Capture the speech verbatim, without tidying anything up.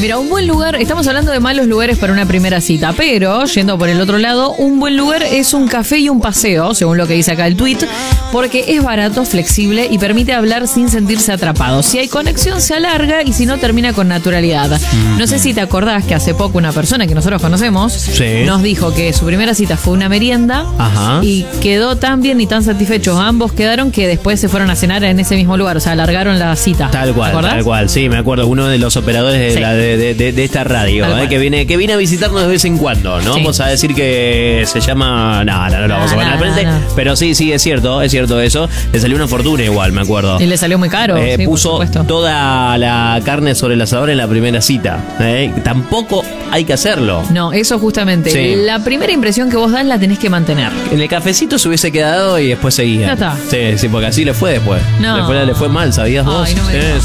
Mira, un buen lugar, estamos hablando de malos lugares para una primera cita, pero yendo por el otro lado, un buen lugar es un café y un paseo, según lo que dice acá el tweet, porque es barato, flexible y permite hablar sin sentirse atrapado. Si hay conexión se alarga y si no termina con naturalidad. Mm. No sé si te acordás que hace poco una persona que nosotros conocemos sí. nos dijo que su primera cita fue una merienda. Ajá. Y quedó tan bien y tan satisfechos ambos quedaron que después se fueron a cenar en ese mismo lugar, o sea, alargaron la cita. Tal cual, tal cual, sí, me acuerdo, uno de los operadores de, sí. la, de, de, de, de esta radio, eh, que viene que viene a visitarnos de vez en cuando, no sí. vamos a decir que se llama, no, no, no lo vamos a poner al frente, no, no. pero sí, sí, es cierto, es cierto eso, le salió una fortuna igual, me acuerdo. Y le salió muy caro. Eh, sí, puso toda la carne sobre el asador en la primera cita, eh, tampoco hay que hacerlo. No, eso justamente, sí. la primera impresión que vos das la tenés que mantener. En el cafecito se hubiese quedado y después seguía. Ya está. Sí, sí, porque así le fue después. No. Después le fue mal, ¿sabías vos? Ay, no me sí,